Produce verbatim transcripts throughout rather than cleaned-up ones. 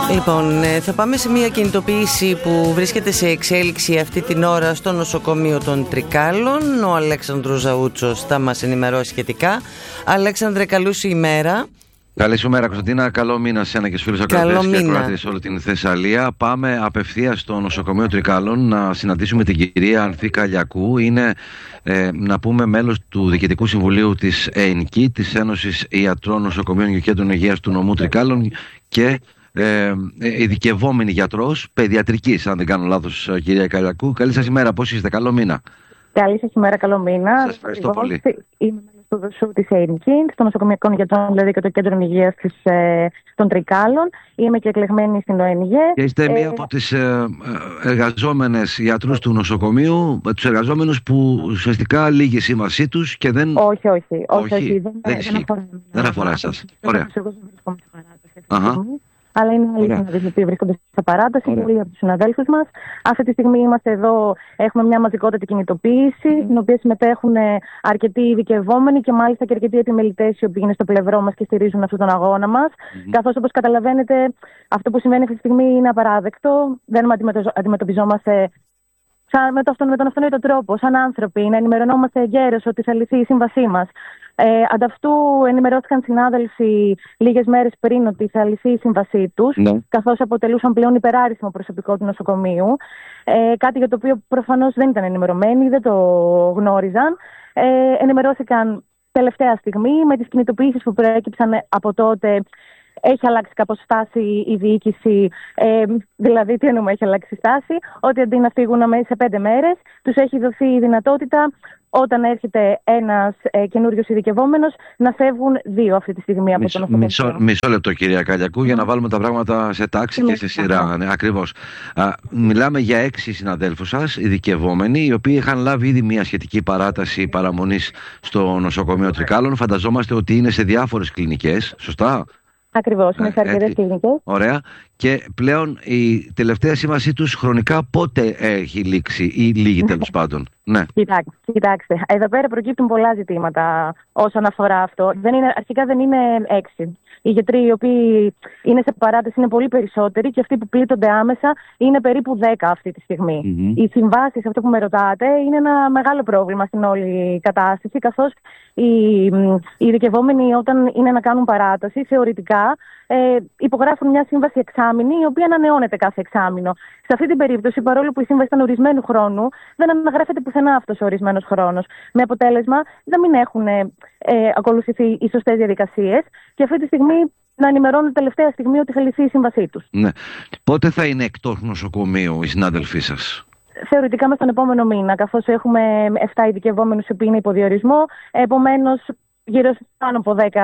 Λοιπόν, θα πάμε σε μια κινητοποίηση που βρίσκεται σε εξέλιξη αυτή την ώρα στο νοσοκομείο των Τρικάλων. Ο Αλέξανδρος Ζαούτσος θα μας ενημερώσει σχετικά. Αλέξανδρε, καλή σου ημέρα. Καλή σου μέρα, Κωνσταντίνα. Καλό μήνα σε ένα και στους φίλους ακροατές και ακροάτες σε όλη την Θεσσαλία. Πάμε απευθείας στο νοσοκομείο Τρικάλων να συναντήσουμε την κυρία Ανθή Καλιακού. Είναι, ε, να πούμε, μέλος του Διοικητικού Συμβουλίου της ΕΙΝΚΙ, της Ένωσης Ιατρών Νοσοκομείων και Κέντρων Υγείας του νομού Τρικάλων, και ε, ειδικευόμενη γιατρός παιδιατρικής, αν δεν κάνω λάθος, κυρία Καλιακού. Καλή σας ημέρα, πώς είστε? Καλό μήνα. Καλή σας ημέρα, καλό μήνα. Σας ευχαριστώ Εγώ, πολύ. Είμαι μέλος του ΔΟΣΟΥ της ΕΙΝΚΙ, των νοσοκομειακών γιατρών δηλαδή και των κέντρων υγείας της, ε, των Τρικάλων. Είμαι και εκλεγμένη στην ΟΕΝΓΕ. Και είστε ε, μία από τις ε, εργαζόμενες γιατρούς του νοσοκομείου, τους εργαζόμενους που ουσιαστικά λύγει η σύμβασή τους και δεν... Όχι, όχι. όχι, όχι, όχι δεν, δεν, δεν, αφορά, δεν αφορά εσάς. Ωραία. Εγώ δεν βρίσκομαι σε παράταση. Αλλά είναι άλλοι συναδέλφοι που βρίσκονται σε παράταση, πολλοί από τους συναδέλφους μας. Αυτή τη στιγμή είμαστε εδώ, έχουμε μια μαζικότατη κινητοποίηση, mm. στην οποία συμμετέχουν αρκετοί ειδικευόμενοι και μάλιστα και αρκετοί επιμελητές οι οποίοι είναι στο πλευρό μας και στηρίζουν αυτόν τον αγώνα μας. Mm. Καθώς, όπως καταλαβαίνετε, αυτό που συμβαίνει αυτή τη στιγμή είναι απαράδεκτο. Δεν αντιμετωπιζόμαστε σαν με, το, με τον αυτονόητο τρόπο, σαν άνθρωποι, να ενημερωνόμαστε εγκαίρως ότι θα λυθεί η σύμβασή μας. Ε, ανταυτού ενημερώθηκαν συνάδελφοι λίγες μέρες πριν ότι θα λυθεί η σύμβασή τους, ναι. καθώς αποτελούσαν πλέον υπεράριθμο προσωπικό του νοσοκομείου. Ε, κάτι για το οποίο προφανώς δεν ήταν ενημερωμένοι, δεν το γνώριζαν. Ε, ενημερώθηκαν τελευταία στιγμή με τις κινητοποιήσεις που προέκυψαν από τότε. Έχει αλλάξει κάπως στάση η διοίκηση, ε, δηλαδή τι εννοούμε έχει αλλάξει στάση, ότι αντί να φύγουν σε πέντε μέρες, τους έχει δοθεί η δυνατότητα όταν έρχεται ένας ε, καινούριος ειδικευόμενος να φεύγουν δύο αυτή τη στιγμή από μισό, το νοσοκομείο. Μισό, μισό λεπτό, κυρία Καλιακού, για να βάλουμε τα πράγματα σε τάξη και σε σειρά. Ναι, ακριβώς. Α, μιλάμε για έξι συναδέλφους σας, ειδικευόμενοι, οι οποίοι είχαν λάβει ήδη μια σχετική παράταση παραμονής στο νοσοκομείο Τρικάλων. Φανταζόμαστε ότι είναι σε διάφορες κλινικές, σωστά? Ακριβώς, είναι σε αρκετές κλινικές. Ωραία. Και πλέον η τελευταία σύμβασή τους χρονικά πότε έχει λήξει ή λίγη τέλος πάντων? Ναι. Κοιτάξτε, κοιτάξτε, εδώ πέρα προκύπτουν πολλά ζητήματα όσον αφορά αυτό. Δεν είναι, αρχικά δεν είναι έξι. Οι γιατροί οι οποίοι είναι σε παράταση είναι πολύ περισσότεροι και αυτοί που πλήττονται άμεσα είναι περίπου δέκα αυτή τη στιγμή. Mm-hmm. Οι συμβάσεις, αυτό που με ρωτάτε, είναι ένα μεγάλο πρόβλημα στην όλη κατάσταση, καθώς οι, οι ειδικευόμενοι όταν είναι να κάνουν παράταση, θεωρητικά ε, υπογράφουν μια σύμβαση εξάμηνη, η οποία ανανεώνεται κάθε εξάμηνο. Σε αυτή την περίπτωση, παρόλο που η σύμβαση ήταν ορισμένου χρόνου, δεν αναγράφεται πουθενά αυτός ο ορισμένος χρόνος. Με αποτέλεσμα να μην έχουν ε, ακολουθηθεί οι σωστές διαδικασίες και αυτή τη στιγμή να ενημερώνουν τελευταία στιγμή ότι θα λυθεί η σύμβασή τους. Ναι. Πότε θα είναι εκτός νοσοκομείου οι συνάδελφοί σας? Θεωρητικά μες τον επόμενο μήνα, καθώς έχουμε επτά ειδικευόμενους που είναι υποδιορισμό, επομένως γύρω πάνω από δέκα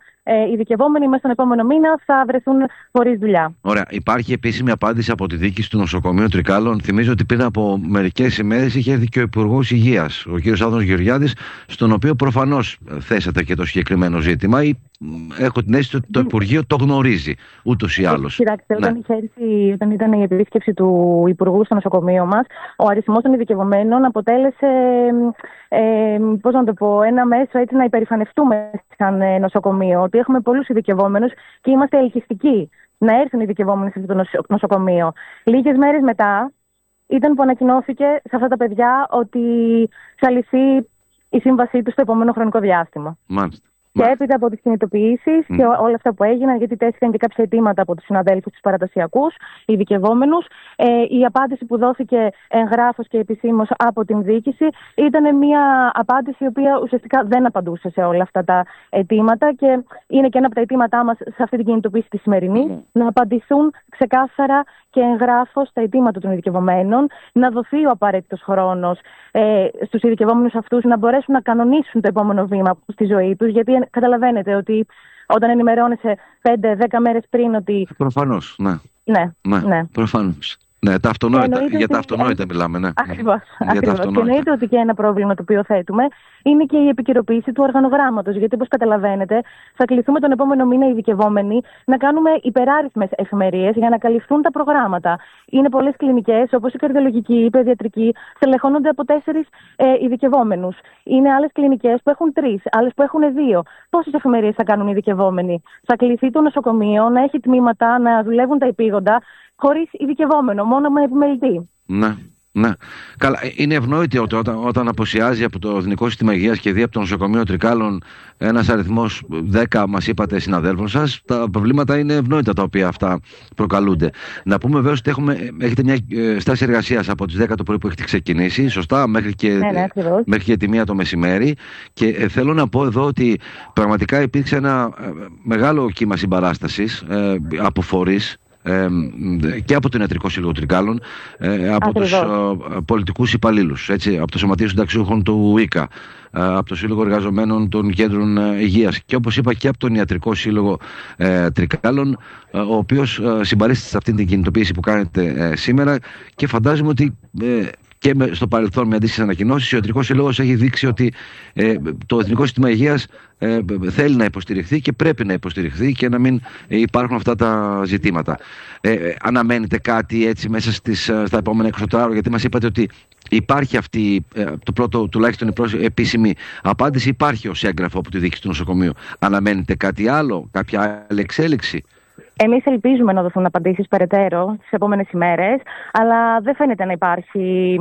ε, ειδικευόμενοι μέσα στον επόμενο μήνα θα βρεθούν χωρίς δουλειά. Ωραία. Υπάρχει επίσημη απάντηση από τη διοίκηση του νοσοκομείου Τρικάλων. Θυμίζω ότι πριν από μερικές ημέρες είχε έρθει και ο Υπουργός Υγείας, ο κ. Άδωνος Γεωργιάδης, στον οποίο προφανώς θέσατε και το συγκεκριμένο ζήτημα. Ή έχω την αίσθηση ότι το Υπουργείο το γνωρίζει ούτως ή άλλως. Κοιτάξτε, ναι. όταν, είχε έρθει, όταν ήταν η επίσκεψη του Υπουργού στο νοσοκομείο μας, ο αριθμός των ειδικευομένων αποτέλεσε, ε, πώς να το πω, ένα μέσο έτσι να υπερηφανευτούμε σαν ε, νοσοκομείο. Ότι έχουμε πολλούς ειδικευόμενους και είμαστε ελκυστικοί να έρθουν οι ειδικευόμενοι σε αυτό το νοσοκομείο. Λίγες μέρες μετά ήταν που ανακοινώθηκε σε αυτά τα παιδιά ότι θα λυθεί η σύμβασή τους στο επόμενο χρονικό διάστημα. Μάλιστα. Και έπειτα από τις κινητοποιήσεις mm. και όλα αυτά που έγιναν, γιατί τέθηκαν και κάποια αιτήματα από τους συναδέλφους τους παρατασιακούς, ειδικευόμενους, ε, η απάντηση που δόθηκε εγγράφος και επισήμως από την διοίκηση ήταν μια απάντηση η οποία ουσιαστικά δεν απαντούσε σε όλα αυτά τα αιτήματα και είναι και ένα από τα αιτήματά μας σε αυτή την κινητοποίηση τη σημερινή, mm. να απαντηθούν ξεκάθαρα και εγγράφος στα αιτήματα των ειδικευομένων, να δοθεί ο απαραίτητος χρόνος ε, στους ειδικευόμενους αυτούς να μπορέσουν να κανονίσουν το επόμενο βήμα στη ζωή τους, γιατί καταλαβαίνετε ότι όταν ενημερώνεσαι πέντε δέκα μέρες πριν ότι... Προφανώς, ναι. Ναι, ναι, ναι. Προφανώς. Ναι, τα αυτονόητα, για τα αυτονόητα ότι... μιλάμε, ναι. Ακριβώς. Ακριβώς. Και εννοείται ότι και ένα πρόβλημα το οποίο θέτουμε είναι και η επικαιροποίηση του οργανογράμματος. Γιατί, όπως καταλαβαίνετε, θα κληθούμε τον επόμενο μήνα οι ειδικευόμενοι να κάνουμε υπεράριθμες εφημερίες για να καλυφθούν τα προγράμματα. Είναι πολλές κλινικές, όπως η καρδιολογική, η παιδιατρική, στελεχώνονται από τέσσερις ε, ειδικευόμενους. Είναι άλλες κλινικές που έχουν τρεις, άλλες που έχουν δύο. Πόσες εφημερίες θα κάνουν οι ειδικευόμενοι? Θα κληθεί το νοσοκομείο να έχει τμήματα, να δουλεύουν τα επίγοντα, χωρίς ειδικευόμενο, μόνο με επιμελητή. Ναι, ναι. Καλά, είναι ευνόητη ότι όταν, όταν αποσιάζει από το Εθνικό Σύστημα Υγείας και δει από το νοσοκομείο Τρικάλων ένας αριθμός δέκα, μας είπατε, συναδέλφων σας, τα προβλήματα είναι ευνόητα τα οποία αυτά προκαλούνται. Να πούμε βέβαια ότι έχουμε, έχετε μια στάση εργασίας από τις δέκα το πρωί που έχετε ξεκινήσει, σωστά, μέχρι και, ναι, ναι, μέχρι και τη μία το μεσημέρι. Και ε, θέλω να πω εδώ ότι πραγματικά υπήρξε ένα ε, μεγάλο κύμα συμπαράστασης ε, από φορείς. Ε, και από τον Ιατρικό Σύλλογο Τρικάλων, ε, από Ακριβώς. τους ε, πολιτικούς υπαλλήλους, έτσι, από το Σωματείο Συνταξιούχων του ΟΥΙΚΑ, ε, από το Σύλλογο Εργαζομένων των Κέντρων ε, Υγείας και, όπως είπα, και από τον Ιατρικό Σύλλογο ε, Τρικάλων, ε, ο οποίος ε, συμπαρίστηκε σε αυτήν την κινητοποίηση που κάνετε ε, σήμερα, και φαντάζομαι ότι ε, και στο παρελθόν με αντίστοιχες ανακοινώσεις ο Ιατρικός Σύλλογος έχει δείξει ότι ε, το Εθνικό Σύστημα Υγείας ε, θέλει να υποστηριχθεί και πρέπει να υποστηριχθεί και να μην υπάρχουν αυτά τα ζητήματα. Ε, αναμένετε κάτι έτσι μέσα στις, στα επόμενα είκοσι τέσσερα ώρα? Γιατί μας είπατε ότι υπάρχει αυτή, ε, το πρώτο, τουλάχιστον η πρώτη επίσημη απάντηση υπάρχει ως έγγραφο από τη διοίκηση του νοσοκομείου. Αναμένετε κάτι άλλο, κάποια άλλη εξέλιξη? Εμείς ελπίζουμε να δοθούν απαντήσεις περαιτέρω τις επόμενες ημέρες, αλλά δεν φαίνεται να υπάρχει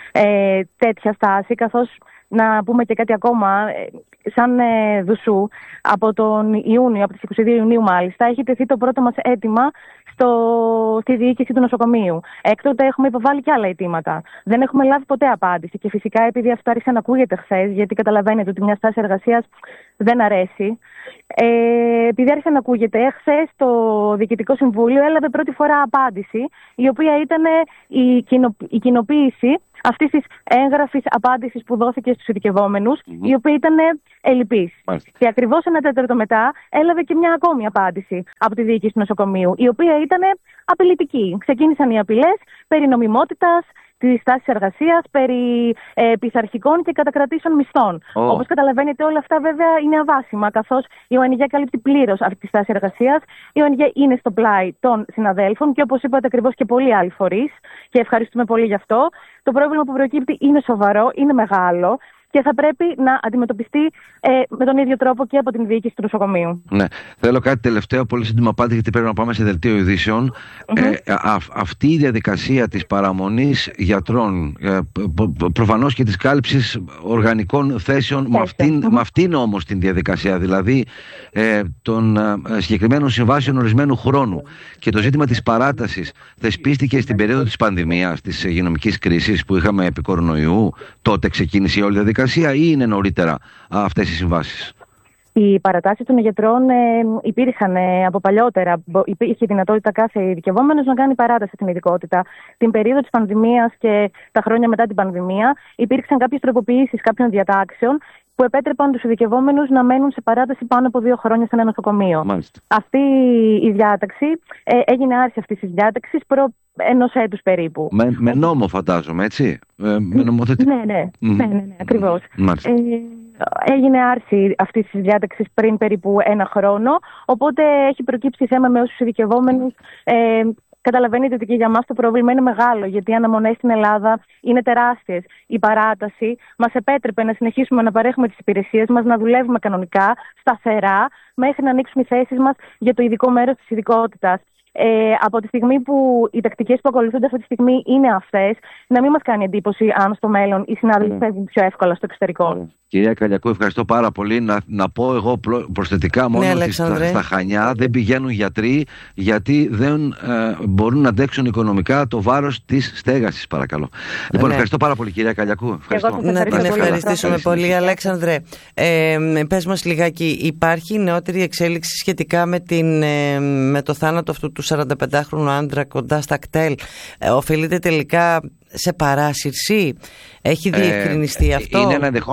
ε, τέτοια στάση, καθώς, να πούμε και κάτι ακόμα, σαν ε, Δουσού, από τον Ιούνιο, από τις είκοσι δύο Ιουνίου μάλιστα, έχει τεθεί το πρώτο μας αίτημα στο, στη διοίκηση του νοσοκομείου. Έκτοτε έχουμε υποβάλει και άλλα αιτήματα. Δεν έχουμε λάβει ποτέ απάντηση. Και φυσικά, επειδή αυτό άρχισε να ακούγεται χθες, γιατί καταλαβαίνετε ότι μια στάση εργασίας δεν αρέσει, ε, επειδή άρχισε να ακούγεται, χθες το Διοικητικό Συμβούλιο έλαβε πρώτη φορά απάντηση, η οποία ήταν η, κοινο, η κοινοποίηση αυτή τη έγγραφη απάντηση που δόθηκε στους ειδικευόμενους, mm-hmm. η οποία ήταν ελλειπής. Mm-hmm. Και ακριβώς ένα τέταρτο μετά έλαβε και μια ακόμη απάντηση από τη διοίκηση του νοσοκομείου, η οποία ήταν απειλητική. Ξεκίνησαν οι απειλές περί νομιμότητας της τάσης εργασίας, περί ε, πειθαρχικών και κατακρατήσεων μισθών. Oh. Όπως καταλαβαίνετε, όλα αυτά βέβαια είναι αβάσιμα, καθώς η ΟΕΝΓΕ καλύπτει πλήρως αυτή τη στάση εργασίας. Η ΟΕΝΓΕ είναι στο πλάι των συναδέλφων και, όπως είπατε ακριβώς, και πολλοί άλλοι φορείς, και ευχαριστούμε πολύ γι' αυτό. Το πρόβλημα που προκύπτει είναι σοβαρό, είναι μεγάλο και θα πρέπει να αντιμετωπιστεί ε, με τον ίδιο τρόπο και από την διοίκηση του νοσοκομείου. Ναι. Θέλω κάτι τελευταίο, πολύ σύντομα απάντηση, γιατί πρέπει να πάμε σε δελτίο ειδήσεων. Mm-hmm. Ε, α, αυτή η διαδικασία της παραμονής γιατρών, ε, προφανώς και της κάλυψης οργανικών θέσεων, με αυτήν, mm-hmm. με αυτήν όμως την διαδικασία, δηλαδή ε, των ε, συγκεκριμένων συμβάσεων ορισμένου χρόνου, και το ζήτημα της παράτασης θεσπίστηκε στην περίοδο της πανδημίας, της υγειονομικής κρίσης που είχαμε επί κορονοϊού. Τότε ξεκίνησε η όλη διαδικασία ή είναι νωρίτερα αυτές οι συμβάσεις? Οι παρατάσεις των γιατρών ε, υπήρχαν ε, από παλιότερα. Υπήρχε δυνατότητα κάθε ειδικευόμενος να κάνει παράταση στην ειδικότητα. Την περίοδο της πανδημίας και τα χρόνια μετά την πανδημία υπήρξαν κάποιες τροποποιήσεις κάποιων διατάξεων που επέτρεπαν τους ειδικευόμενους να μένουν σε παράταση πάνω από δύο χρόνια σε ένα νοσοκομείο. Μάλιστα. Αυτή η διάταξη ε, έγινε άρση αυτής της διάταξης προ ενός έτους περίπου. Με, με νόμο, φαντάζομαι, έτσι. Ε, με νομοθετή... Ναι, ναι, mm. ναι, ναι, ναι, ακριβώς. Μάλιστα. Ε, έγινε άρση αυτής της διάταξης πριν περίπου ένα χρόνο, οπότε έχει προκύψει θέμα με όσους ειδικευόμενους. Ε, Καταλαβαίνετε ότι και για μας το πρόβλημα είναι μεγάλο, γιατί οι αναμονές στην Ελλάδα είναι τεράστιες. Η παράταση μας επέτρεπε να συνεχίσουμε να παρέχουμε τις υπηρεσίες μας, να δουλεύουμε κανονικά, σταθερά, μέχρι να ανοίξουν οι θέσεις μας για το ειδικό μέρος της ειδικότητας. Ε, από τη στιγμή που οι τακτικές που ακολουθούνται αυτή τη στιγμή είναι αυτές, να μην μας κάνει εντύπωση αν στο μέλλον οι συνάδελφοι φεύγουν πιο εύκολα στο εξωτερικό. Κυρία Καλιακού, ευχαριστώ πάρα πολύ. Να, να πω εγώ προσθετικά μόνο ναι, ότι στα, στα Χανιά δεν πηγαίνουν γιατροί, γιατί δεν ε, μπορούν να αντέξουν οικονομικά το βάρος της στέγασης, παρακαλώ. Ναι. Λοιπόν, ευχαριστώ πάρα πολύ, κυρία Καλιακού. Ευχαριστώ. Να την ευχαριστήσουμε πολύ, πολύ. Αλέξανδρε. Ε, πες μας λιγάκι, υπάρχει νεότερη εξέλιξη σχετικά με, την, ε, με το θάνατο αυτού του σαρανταπεντάχρονου άντρα κοντά στα κτέλ? Ε, οφείλεται τελικά σε παράσυρση? Έχει διευκρινιστεί ε, αυτό? Είναι ένα ενδεχόμενο, ναι,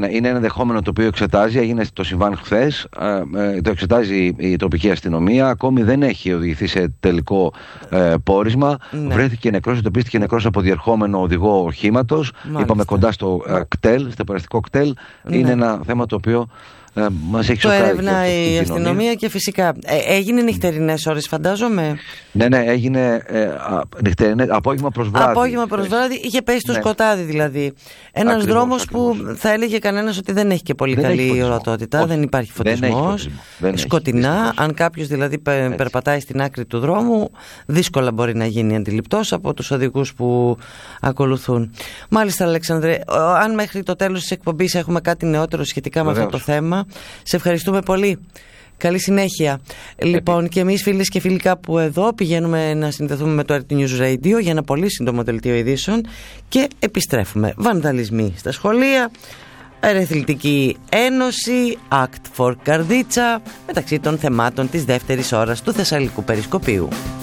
ναι, είναι ένα ενδεχόμενο το οποίο εξετάζει, έγινε το συμβάν χθες, ε, το εξετάζει η τοπική αστυνομία, ακόμη δεν έχει οδηγηθεί σε τελικό ε, πόρισμα. Ναι. Βρέθηκε νεκρός, εντοπίστηκε νεκρός από διερχόμενο οδηγό οχήματος. Είπαμε κοντά στο ε, κτέλ, στο περαστικό κτέλ. Ναι. Είναι ένα θέμα το οποίο ε, μας έχει σοκάρει. Το έρευνα η αστυνομία και φυσικά. Ε, έγινε νυχτερινές ώρες, φαντάζομαι. Ναι, ναι, έγινε ε, νυχτερινές, απόγευμα προς βράδυ. Απόγευμα προς βράδυ, είχε πέσει το ναι. σκοτάδι δηλαδή. Ένας δρόμος που θα έλεγε κανένας ότι δεν έχει και πολύ δεν καλή ορατότητα, δεν υπάρχει φωτισμός. Σκοτεινά, αν κάποιος δηλαδή Έτσι. περπατάει στην άκρη του δρόμου, δύσκολα μπορεί να γίνει αντιληπτός από τους οδηγούς που ακολουθούν. Μάλιστα, Αλέξανδρε, αν μέχρι το τέλος της εκπομπής έχουμε κάτι νεότερο σχετικά Βεβαίως. με αυτό το θέμα, σε ευχαριστούμε πολύ. Καλή συνέχεια. Επί. Λοιπόν, και εμείς φίλες και φίλοι κάπου εδώ πηγαίνουμε να συνδεθούμε με το αρ τι News Radio για ένα πολύ σύντομο δελτίο ειδήσεων και επιστρέφουμε. Βανδαλισμοί στα σχολεία, Ερεθλητική Ένωση, Act for Καρδίτσα, μεταξύ των θεμάτων της δεύτερης ώρας του Θεσσαλικού Περισκοπίου.